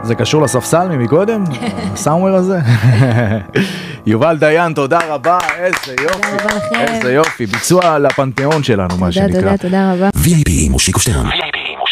זה קשור לספסל מקודם? הסאומר הזה? יובל דיין, תודה רבה, איזה יופי, איזה יופי, ביצוע לפנתיאון שלנו, מה שנקרא. תודה רבה. VIP מושיקו שטרן.